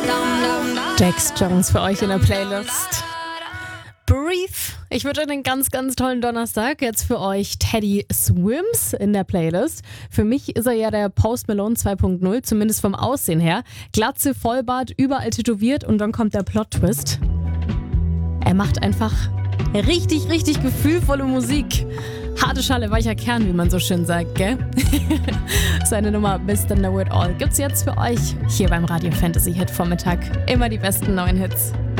Jax Jones für euch in der Playlist. Breathe. Ich wünsche euch einen ganz, ganz tollen Donnerstag. Jetzt für euch Teddy Swims in der Playlist. Für mich ist er ja der Post Malone 2.0, zumindest vom Aussehen her. Glatze, Vollbart, überall tätowiert und dann kommt der Plot-Twist. Er macht einfach richtig, richtig gefühlvolle Musik. Harte Schale, weicher Kern, wie man so schön sagt, gell? Seine Nummer Mr. Know It All gibt's jetzt für euch hier beim Radio Fantasy Hit Vormittag. Immer die besten neuen Hits.